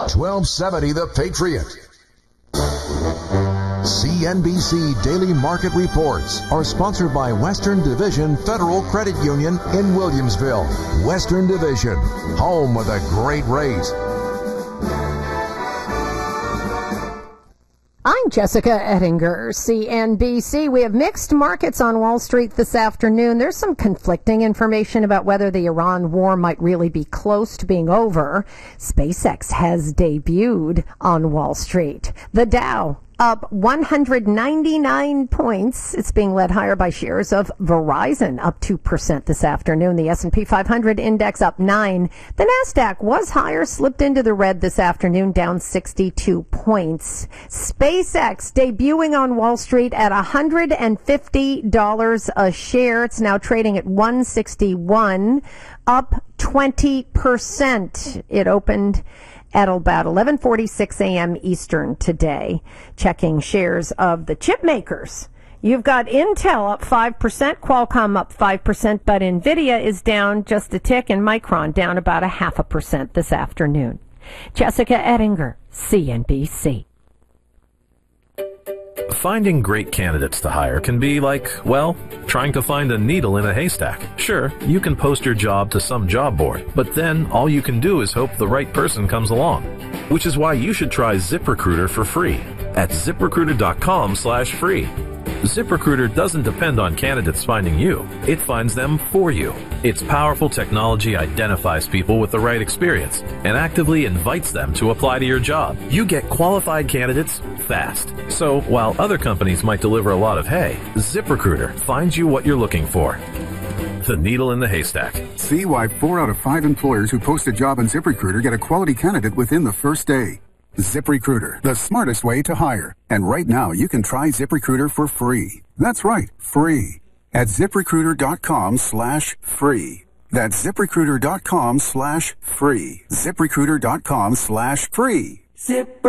1270 The Patriot. CNBC Daily Market Reports are sponsored by Western Division Federal Credit Union in Williamsville. Western Division, home of the great rate. I'm Jessica Ettinger, CNBC. We have mixed markets on Wall Street this afternoon. There's some conflicting information about whether the Iran war might really be close to being over. SpaceX has debuted on Wall Street. The Dow up 199 points. It's being led higher by shares of Verizon, up 2% this afternoon. The S&P 500 index up 9. The Nasdaq was higher, slipped into the red this afternoon, down 62 points. SpaceX debuting on Wall Street at $150 a share. It's now trading at $161, up 20%. It opened at about 11:46 a.m. Eastern today. Checking shares of the chip makers. You've got Intel up 5%, Qualcomm up 5%, but Nvidia is down just a tick, and Micron down about 0.5% this afternoon. Jessica Ettinger, CNBC. Finding great candidates to hire can be like, well, trying to find a needle in a haystack. Sure, you can post your job to some job board, but then all you can do is hope the right person comes along. Which is why you should try ZipRecruiter for free at ZipRecruiter.com/free. ZipRecruiter doesn't depend on candidates finding you. It finds them for you. Its powerful technology identifies people with the right experience and actively invites them to apply to your job. You get qualified candidates fast. So while other companies might deliver a lot of hay, ZipRecruiter finds you what you're looking for. The needle in the haystack. See why 4 out of 5 employers who post a job on ZipRecruiter get a quality candidate within the first day. ZipRecruiter, the smartest way to hire. And right now, you can try ZipRecruiter for free. That's right, free. At ZipRecruiter.com/free. That's ZipRecruiter.com/free. ZipRecruiter.com/free.